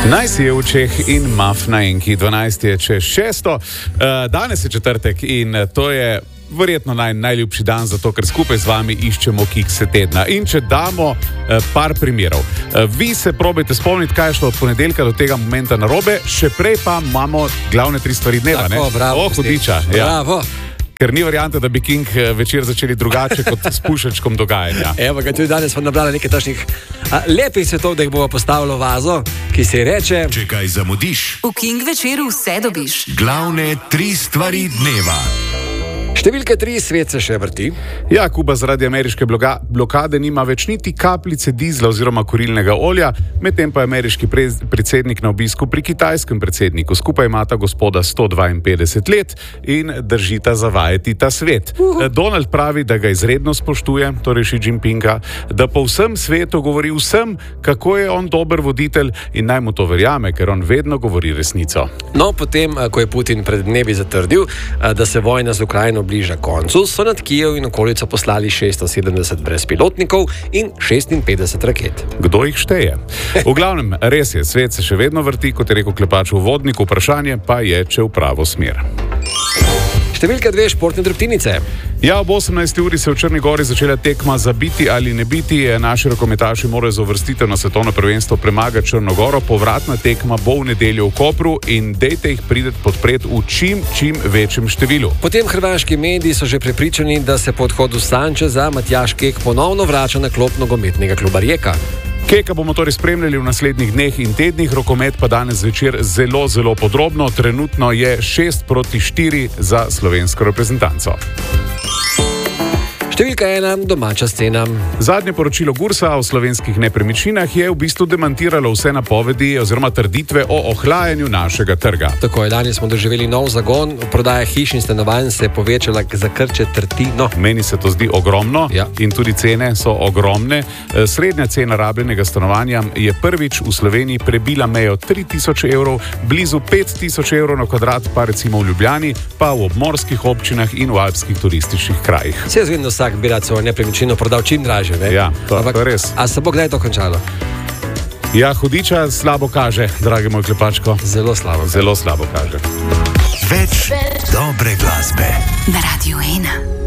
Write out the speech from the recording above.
11 je v Čeh in Maf na enki, 12 je čez 6. Danes je četrtek in to je verjetno najljubši dan, zato ker skupaj z vami iščemo kikse tedna. In če damo par primerov. Vi se probajte spomniti, kaj je šlo od ponedeljka do tega momenta narobe, še prej pa imamo glavne 3 stvari dneva. Tako, bravo, hudiča. Bravo. Ker ni variante, da bi King večer začeli drugače kot s pušečkom dogajanja. Evo ga, tudi danes smo nabrali nekaj takšnih lepih svetov, da jih bomo postavili v vazo, ki se reče: če kaj zamudiš, v King večeru vse dobiš. Glavne 3 stvari dneva. Številka 3, svet se še vrti. Ja, Kuba zaradi ameriške blokade nima več niti kapljice dizla oziroma kurilnega olja, medtem pa je ameriški predsednik na obisku pri kitajskem predsedniku. Skupaj imata gospoda 152 let in držita zavajati ta svet. Donald pravi, da ga izredno spoštuje, torej Xi Jinpinga, da po vsem svetu govori vsem, kako je on dober voditelj in naj mu to verjame, ker on vedno govori resnico. No, potem, ko je Putin pred dnevi zatrdil, da se vojna z Ukrajino bliža koncu, so nad Kijev in okolico poslali 670 brezpilotnikov in 56 raket. Kdo jih šteje? V glavnem, res je, svet se še vedno vrti, kot je rekel Klepač v uvodniku, vprašanje pa je, če v pravo smer. Številka 2, športne drobtinice. Ja, ob 18. uri se je v Črni Gori začela tekma za biti ali ne biti. Naši rokometaši morajo za uvrstitev na svetovno prvenstvo premagati Črno Goro. Povratna tekma bo v nedeljo v Kopru in dejte jih prideti podpreti v čim večjem številu. Potem hrvaški mediji so že prepričani, da se po odhodu Sančeza Matjaž Kek ponovno vrača na klop nogometnega kluba Rijeka. Keka bomo torej spremljali v naslednjih dneh in tednih, rokomet pa danes zvečer zelo podrobno. Trenutno je 6-4 za slovensko reprezentanco. Številka 1, domača scena. Zadnje poročilo Gursa o slovenskih nepremičninah je v bistvu demantiralo vse napovedi oziroma trditve o ohlajanju našega trga. Tako je, danes smo doživeli nov zagon, prodaja hiš in stanovanj se je povečala za kar četrtino. Meni se to zdi ogromno, ja. In tudi cene so ogromne. Srednja cena rabljenega stanovanja je prvič v Sloveniji prebila mejo 3000 evrov, blizu 5000 evrov na kvadrat, pa recimo v Ljubljani, pa v obmorskih občinah in v alpskih turističnih krajih. Se je zgodno vsak bi rad svojo nepremičnino prodal čim dražje, ne? Ja, to je res. A se bo kdaj to končalo? Ja, hudiča slabo kaže, dragi moj Klepačko. Zelo slabo. Zelo slabo kaže. Več dobre glasbe Na Radio 1.